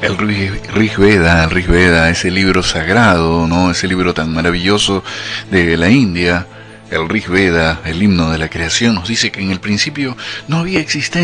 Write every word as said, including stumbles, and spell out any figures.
El Rig Veda, el Rig Veda, ese libro sagrado, ¿no? Ese libro tan maravilloso de la India, el Rig Veda, el himno de la creación, nos dice que en el principio no había existencia